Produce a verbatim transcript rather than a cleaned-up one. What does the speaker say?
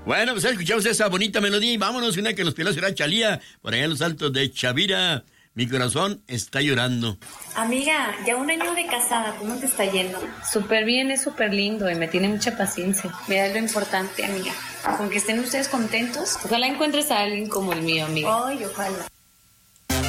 Bueno, pues escuchamos esa bonita melodía y vámonos, una que nos pidió la señora Chalía, por allá en los altos de Chavira. Mi corazón está llorando. Amiga, ya un año de casada, ¿cómo te está yendo? Súper bien, es súper lindo y me tiene mucha paciencia. Mira, es lo importante, amiga. Con que estén ustedes contentos. Ojalá encuentres a alguien como el mío, amiga. Ay, ojalá.